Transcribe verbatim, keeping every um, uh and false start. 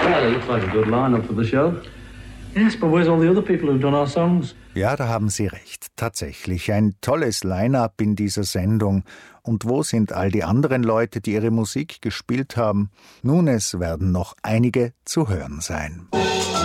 Well, it looks like a good lineup for the show. Yes, but where's all the other people who've done our songs? Ja, da haben Sie recht. Tatsächlich ein tolles Line-up in dieser Sendung. Und wo sind all die anderen Leute, die ihre Musik gespielt haben? Nun, es werden noch einige zu hören sein.